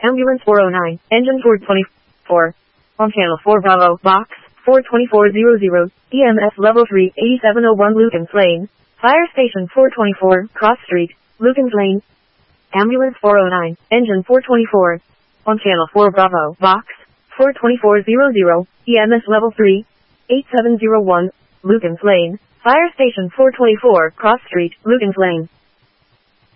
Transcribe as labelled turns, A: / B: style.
A: Ambulance 409, engine 424. On channel 4 Bravo, box 42400, EMS level 3, 8701 Lukens Lane. Fire station 424, Cross Street, Lukens Lane. Ambulance 409, engine 424. On channel 4 Bravo, box 42400, EMS level 3, 8701, Lukens Lane. Fire station 424, Cross Street, Lukens Lane.